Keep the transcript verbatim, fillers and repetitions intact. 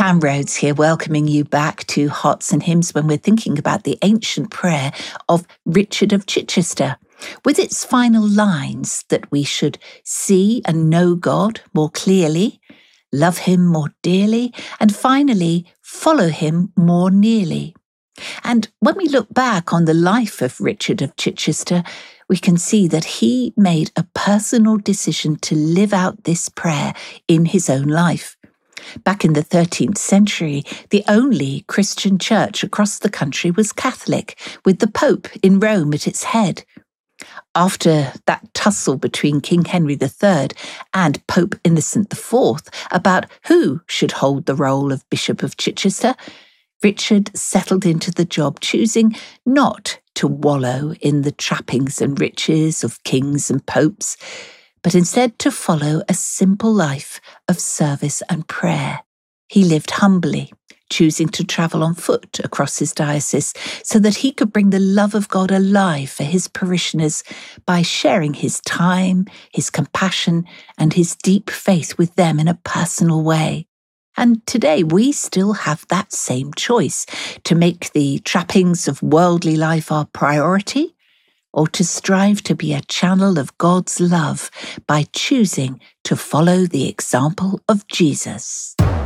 Pam Rhodes here, welcoming you back to Hearts and Hymns when we're thinking about the ancient prayer of Richard of Chichester, with its final lines that we should see and know God more clearly, love him more dearly, and finally follow him more nearly. And when we look back on the life of Richard of Chichester, we can see that he made a personal decision to live out this prayer in his own life. Back in the thirteenth century, the only Christian church across the country was Catholic, with the Pope in Rome at its head. After that tussle between King Henry the Third and Pope Innocent the Fourth about who should hold the role of Bishop of Chichester, Richard settled into the job, choosing not to wallow in the trappings and riches of kings and popes, but instead to follow a simple life of service and prayer. He lived humbly, choosing to travel on foot across his diocese so that he could bring the love of God alive for his parishioners by sharing his time, his compassion, and his deep faith with them in a personal way. And today we still have that same choice, to make the trappings of worldly life our priority, or to strive to be a channel of God's love by choosing to follow the example of Jesus.